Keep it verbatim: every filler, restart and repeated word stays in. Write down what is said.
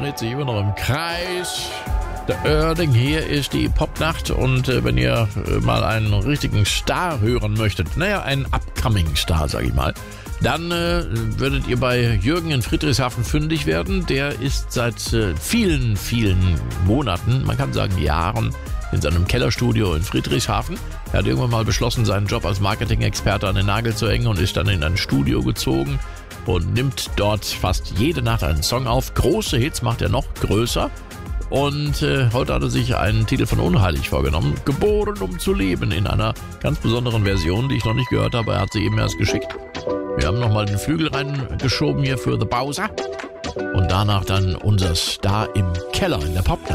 dreht sich immer noch im Kreis. Der Oerding, hier ist die Popnacht und äh, wenn ihr äh, mal einen richtigen Star hören möchtet, naja, einen upcoming Star, sag ich mal, dann äh, würdet ihr bei Jürgen in Friedrichshafen fündig werden. Der ist seit äh, vielen, vielen Monaten, man kann sagen Jahren, in seinem Kellerstudio in Friedrichshafen. Er hat irgendwann mal beschlossen, seinen Job als Marketing-Experte an den Nagel zu hängen und ist dann in ein Studio gezogen und nimmt dort fast jede Nacht einen Song auf. Große Hits macht er noch größer. Und äh, heute hat er sich einen Titel von Unheilig vorgenommen. Geboren, um zu leben, in einer ganz besonderen Version, die ich noch nicht gehört habe. Er hat sie eben erst geschickt. Wir haben nochmal den Flügel reingeschoben hier für The Bowser. Und danach dann unser Star im Keller in der Pop.